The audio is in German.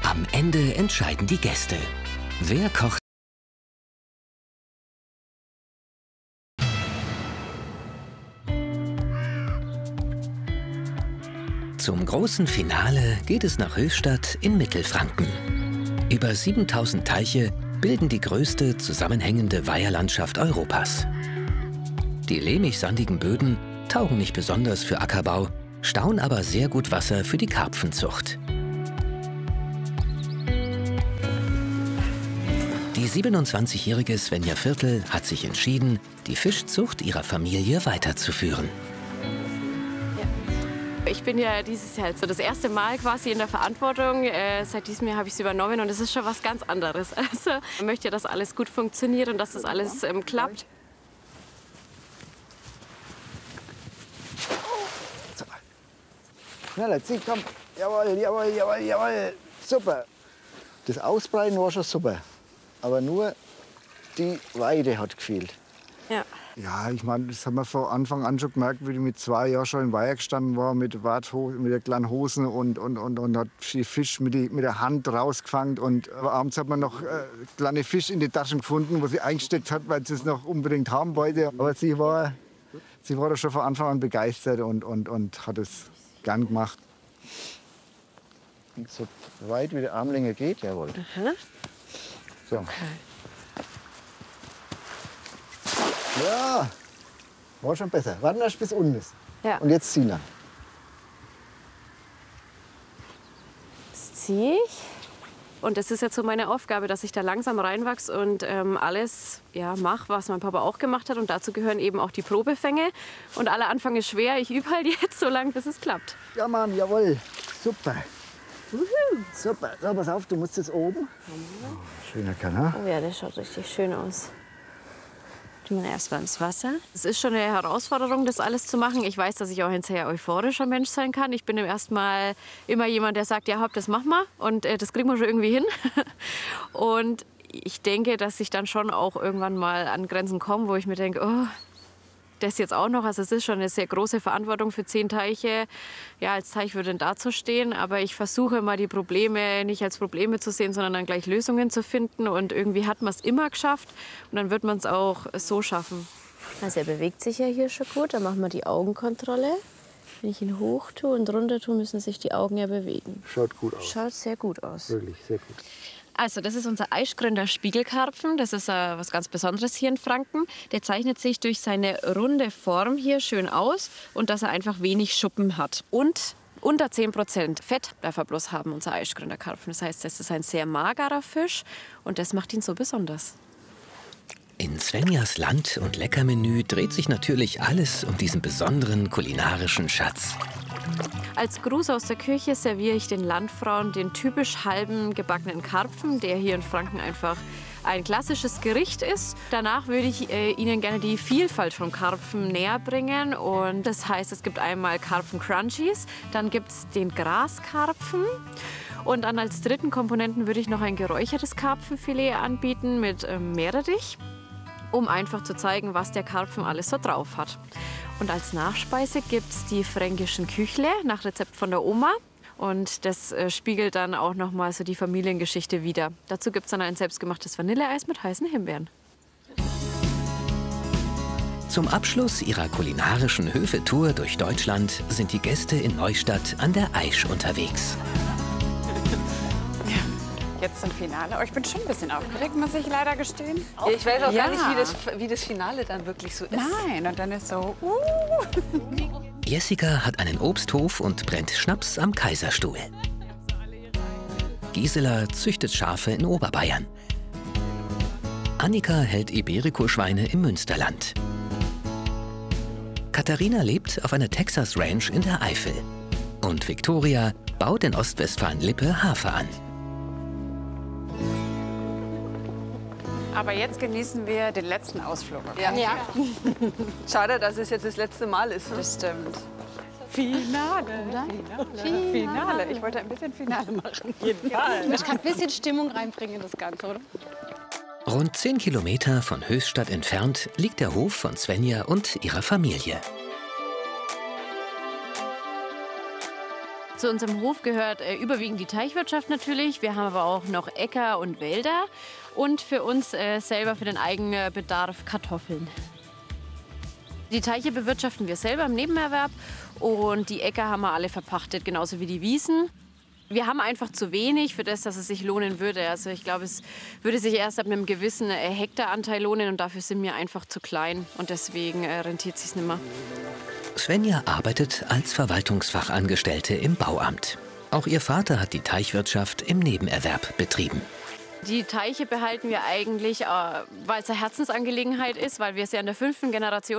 Am Ende entscheiden die Gäste. Wer kocht? Zum großen Finale geht es nach Höchstadt in Mittelfranken. Über 7000 Teiche bilden die größte zusammenhängende Weiherlandschaft Europas. Die lehmig-sandigen Böden taugen nicht besonders für Ackerbau, stauen aber sehr gut Wasser für die Karpfenzucht. Die 27-jährige Svenja Viertel hat sich entschieden, die Fischzucht ihrer Familie weiterzuführen. Ich bin ja dieses Jahr so das erste Mal quasi in der Verantwortung. Seit diesem Jahr habe ich es übernommen und es ist schon was ganz anderes. Also ich möchte, dass alles gut funktioniert und dass das alles klappt. Schneller, zieh, komm. Jawohl, jawohl, jawohl, jawohl. Super. Das Ausbreiten war schon super. Aber nur die Weide hat gefehlt. Ja. Ja, ich meine, das haben wir von Anfang an schon gemerkt, wie ich mit 2 Jahren schon im Weiher gestanden war, mit der kleinen Hosen und hat die Fisch mit der Hand rausgefangen. Und abends hat man noch kleine Fisch in die Taschen gefunden, wo sie eingesteckt hat, weil sie es noch unbedingt haben wollte. Aber sie war da schon von Anfang an begeistert und hat es gern gemacht. So weit wie die Armlänge geht, jawohl. So. Okay. Ja, war schon besser. Warten erst bis unten ist. Ja. Und jetzt ziehen wir. Jetzt ziehe ich. Und das ist jetzt so meine Aufgabe, dass ich da langsam reinwachse und alles mache, was mein Papa auch gemacht hat. Und dazu gehören eben auch die Probefänge. Und aller Anfang ist schwer. Ich übe halt jetzt so lange, bis es klappt. Ja, Mann, jawohl. Super. Super. So, pass auf, du musst jetzt oben. Oh, schöner Kanal. Oh ja, das schaut richtig schön aus. Tun wir erst mal ins Wasser. Es ist schon eine Herausforderung, das alles zu machen. Ich weiß, dass ich auch ein sehr euphorischer Mensch sein kann. Ich bin im ersten Mal immer jemand, der sagt, ja, hopp, das machen wir. Und das kriegen wir schon irgendwie hin. Und ich denke, dass ich dann schon auch irgendwann mal an Grenzen komme, wo ich mir denke, oh, das jetzt auch noch. Also es ist schon eine sehr große Verantwortung für 10 Teiche, ja, als Teichwirtin dazustehen. Aber ich versuche immer die Probleme nicht als Probleme zu sehen, sondern dann gleich Lösungen zu finden. Und irgendwie hat man es immer geschafft und dann wird man es auch so schaffen. Also er bewegt sich ja hier schon gut. Dann machen wir die Augenkontrolle. Wenn ich ihn hoch tue und runter tue, müssen sich die Augen ja bewegen. Schaut gut aus. Schaut sehr gut aus. Wirklich, sehr gut. Also das ist unser Eichgründer Spiegelkarpfen. Das ist was ganz Besonderes hier in Franken. Der zeichnet sich durch seine runde Form hier schön aus und dass er einfach wenig Schuppen hat. Und unter 10% Fett darf er bloß haben, unser Eichgründerkarpfen. Das heißt, das ist ein sehr magerer Fisch und das macht ihn so besonders. In Svenjas Land- und Leckermenü dreht sich natürlich alles um diesen besonderen kulinarischen Schatz. Als Gruß aus der Küche serviere ich den Landfrauen den typisch halben gebackenen Karpfen, der hier in Franken einfach ein klassisches Gericht ist. Danach würde ich Ihnen gerne die Vielfalt vom Karpfen näher bringen. Und das heißt, es gibt einmal Karpfen-Crunchies, dann gibt es den Graskarpfen. Und dann als dritten Komponenten würde ich noch ein geräuchertes Karpfenfilet anbieten mit Meerrettich, um einfach zu zeigen, was der Karpfen alles so drauf hat. Und als Nachspeise gibt es die fränkischen Küchle nach Rezept von der Oma. Und das spiegelt dann auch noch mal so die Familiengeschichte wider. Dazu gibt es dann ein selbstgemachtes Vanilleeis mit heißen Himbeeren. Zum Abschluss ihrer kulinarischen Höfe-Tour durch Deutschland sind die Gäste in Neustadt an der Aisch unterwegs. Jetzt zum Finale. Oh, ich bin schon ein bisschen aufgeregt, muss ich leider gestehen. Ja, ich weiß auch gar nicht, wie das Finale dann wirklich so ist. Nein, und dann ist so... Jessica hat einen Obsthof und brennt Schnaps am Kaiserstuhl. Gisela züchtet Schafe in Oberbayern. Annika hält Iberico-Schweine im Münsterland. Katharina lebt auf einer Texas-Ranch in der Eifel. Und Viktoria baut in Ostwestfalen-Lippe Hafer an. Aber jetzt genießen wir den letzten Ausflug. Okay? Ja. Schade, dass es jetzt das letzte Mal ist. Ne? Das stimmt. Finale. Finale. Ich wollte ein bisschen Finale machen. Auf jeden Fall. Ich kann ein bisschen Stimmung reinbringen in das Ganze, oder? Rund 10 Kilometer von Höchstadt entfernt liegt der Hof von Svenja und ihrer Familie. Zu unserem Hof gehört überwiegend die Teichwirtschaft natürlich. Wir haben aber auch noch Äcker und Wälder und für uns selber für den eigenen Bedarf Kartoffeln. Die Teiche bewirtschaften wir selber im Nebenerwerb und die Äcker haben wir alle verpachtet, genauso wie die Wiesen. Wir haben einfach zu wenig für das, dass es sich lohnen würde. Also ich glaube, es würde sich erst ab einem gewissen Hektaranteil lohnen und dafür sind wir einfach zu klein und deswegen rentiert es sich nicht mehr. Svenja arbeitet als Verwaltungsfachangestellte im Bauamt. Auch ihr Vater hat die Teichwirtschaft im Nebenerwerb betrieben. Die Teiche behalten wir eigentlich, weil es eine Herzensangelegenheit ist, weil wir es ja in der 5. Generation